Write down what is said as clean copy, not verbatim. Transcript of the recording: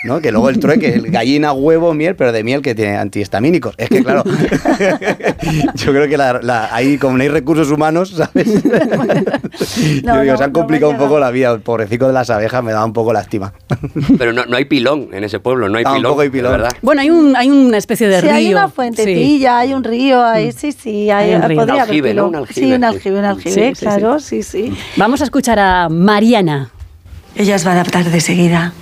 ¿no? Que luego el trueque, el gallina, huevo, miel, pero de miel que tiene antihistamínicos. Es que, claro, yo creo que ahí, como no hay recursos humanos, ¿sabes? Se han complicado un poco la vida. El pobrecito de las abejas me da un poco lástima. Pero no hay pilón en ese pueblo, no hay pilón. Tampoco hay pilón. ¿Verdad? Bueno, hay una especie de río. Hay una fuentecilla, hay un río, Hay un río. podría Un aljibe, haber ¿no? pilón. Un aljibe. Un aljibe, claro, sí. Vamos a escuchar a Mariana. Ella se va a adaptar de seguida.